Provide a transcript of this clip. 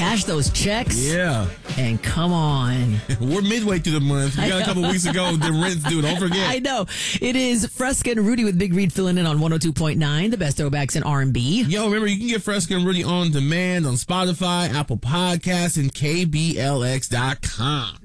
cash those checks. Yeah. And come on. We're midway through the month. We got a couple weeks ago. The rent's due. Don't forget. I know. It is Fresca and Rudy with Big Reed filling in on 102.9, the best throwbacks in R&B. Yo, remember, you can get Fresca and Rudy on demand on Spotify, Apple Podcasts, and KBLX.com.